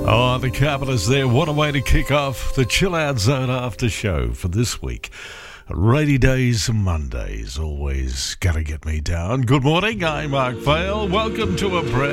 Oh, the Carpenters there. What a way to kick off the Chill Out Zone after show for this week. Rainy days and Mondays, always gonna get me down. Good morning, I'm Mark Vale. Welcome to a brand